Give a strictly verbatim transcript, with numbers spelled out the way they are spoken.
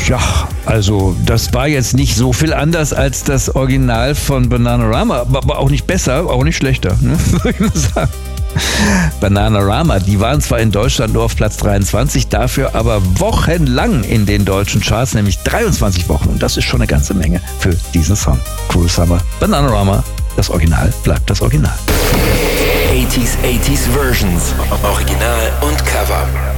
Ja, also das war jetzt nicht so viel anders als das Original von Bananarama, aber auch nicht besser, auch nicht schlechter, ne? Würde ich mal sagen. Bananarama, die waren zwar in Deutschland nur auf Platz dreiundzwanzig, dafür aber wochenlang in den deutschen Charts, nämlich dreiundzwanzig Wochen. Und das ist schon eine ganze Menge für diesen Song. Cruel Summer, Bananarama, das Original bleibt das Original. achtziger, achtziger Versions, Original und Cover.